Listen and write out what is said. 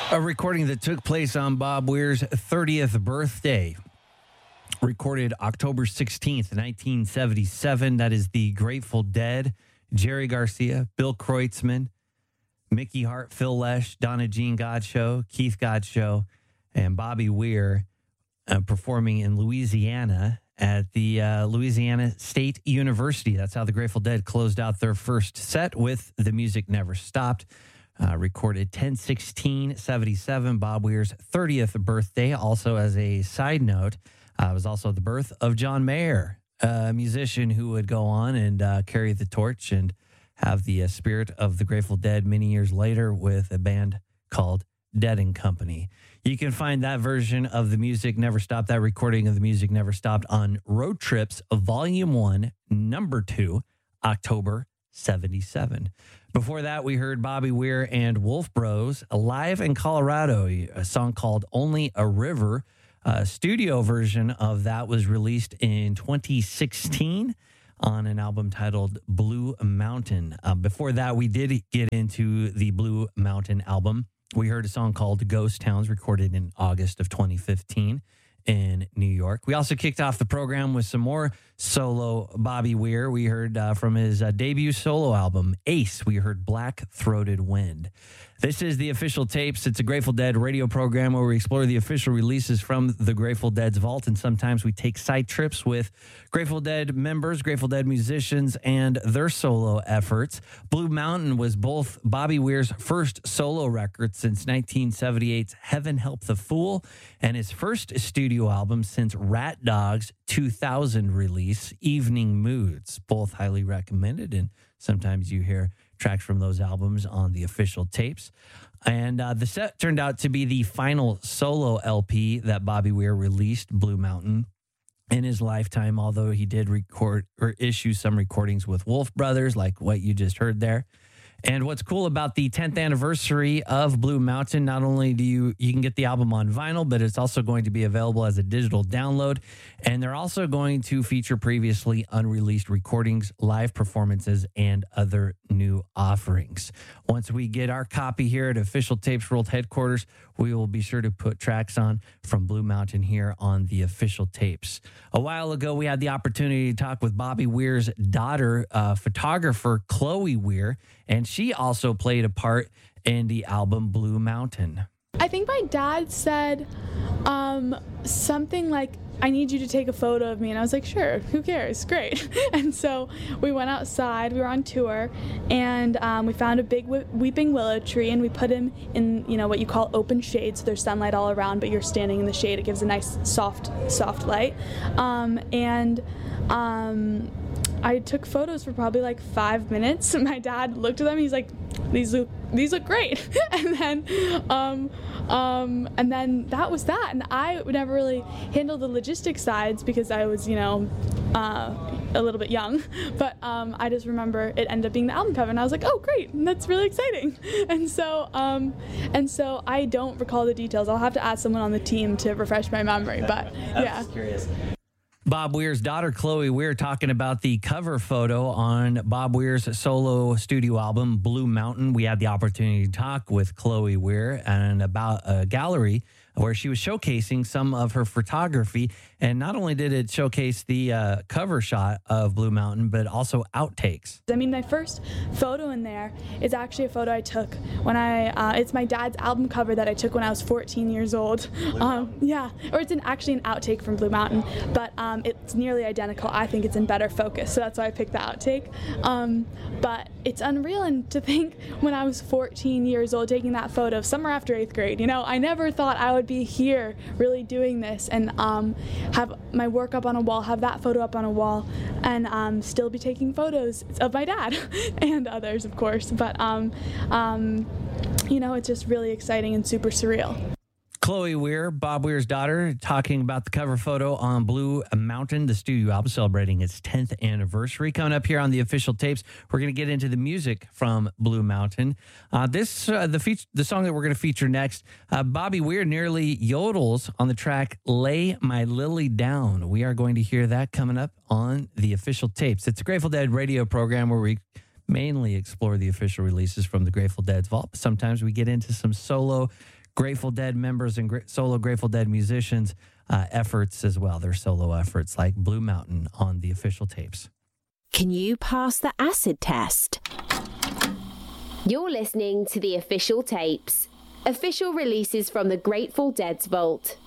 A recording that took place on Bob Weir's 30th birthday. Recorded October 16th, 1977. That is the Grateful Dead, Jerry Garcia, Bill Kreutzmann, Mickey Hart, Phil Lesh, Donna Jean Godchaux, Keith Godchaux, and Bobby Weir performing in Louisiana at the Louisiana State University. That's how the Grateful Dead closed out their first set with The Music Never Stopped. Recorded 10/16/77, Bob Weir's 30th birthday. Also, as a side note, it was also the birth of John Mayer, a musician who would go on and carry the torch and have the spirit of the Grateful Dead many years later with a band called Dead and Company. You can find that version of The Music Never Stopped, that recording of The Music Never Stopped, on Road Trips Volume 1, Number 2, October 77. Before that, we heard Bobby Weir and Wolf Bros live in Colorado, a song called Only a River. A studio version of that was released in 2016 on an album titled Blue Mountain. Before that, we did get into the Blue Mountain album. We heard a song called Ghost Towns, recorded in August of 2015 in New York. We also kicked off the program with some more solo Bobby Weir. We heard from his debut solo album, Ace. We heard Black Throated Wind. This is The Official Tapes. It's a Grateful Dead radio program where we explore the official releases from the Grateful Dead's vault, and sometimes we take side trips with Grateful Dead members, Grateful Dead musicians, and their solo efforts. Blue Mountain was both Bobby Weir's first solo record since 1978's Heaven Help the Fool and his first studio album since Rat Dog's 2000 release, Evening Moods. Both highly recommended, and sometimes you hear tracks from those albums on The Official Tapes. And the set turned out to be the final solo LP that Bobby Weir released, Blue Mountain, in his lifetime, although he did record or issue some recordings with Wolf Brothers, like what you just heard there. And what's cool about the 10th anniversary of Blue Mountain, not only do you can get the album on vinyl, but it's also going to be available as a digital download. And they're also going to feature previously unreleased recordings, live performances, and other new offerings. Once we get our copy here at Official Tapes World Headquarters, we will be sure to put tracks on from Blue Mountain here on the Official Tapes. A while ago, we had the opportunity to talk with Bobby Weir's daughter, photographer Chloe Weir, and she also played a part in the album Blue Mountain. I think my dad said something like, I need you to take a photo of me. And I was like, sure, who cares? Great. And so we went outside. We were on tour, and we found a big weeping willow tree, and we put him in, what you call open shade. So there's sunlight all around, but you're standing in the shade. It gives a nice soft light. I took photos for probably like 5 minutes. My dad looked at them. He's like, these look great. and then that was that. And I would never really handle the logistic sides because I was, a little bit young. But I just remember it ended up being the album cover, and I was like, oh, great. That's really exciting. And so I don't recall the details. I'll have to ask someone on the team to refresh my memory. But yeah. I'm curious. Bob Weir's daughter, Chloe Weir, talking about the cover photo on Bob Weir's solo studio album, Blue Mountain. We had the opportunity to talk with Chloe Weir and about a gallery where she was showcasing some of her photography. And not only did it showcase the cover shot of Blue Mountain, but also outtakes. I mean, my first photo in there is actually a photo I took when it's my dad's album cover that I took when I was 14 years old. Yeah, or it's actually an outtake from Blue Mountain, but it's nearly identical. I think it's in better focus, so that's why I picked the outtake. But it's unreal, and to think when I was 14 years old taking that photo, summer after 8th grade, I never thought I would be here really doing this and have my work up on a wall, have that photo up on a wall, and still be taking photos of my dad and others, of course. But it's just really exciting and super surreal. Chloe Weir, Bob Weir's daughter, talking about the cover photo on Blue Mountain, the studio album celebrating its 10th anniversary. Coming up here on the Official Tapes, we're going to get into the music from Blue Mountain. The song that we're going to feature next, Bobby Weir nearly yodels on the track Lay My Lily Down. We are going to hear that coming up on the Official Tapes. It's a Grateful Dead radio program where we mainly explore the official releases from the Grateful Dead's vault. Sometimes we get into some solo Grateful Dead members and solo Grateful Dead musicians' efforts as well, their solo efforts like Blue Mountain on the official tapes. Can you pass the acid test? You're listening to the official tapes, official releases from the Grateful Dead's vault.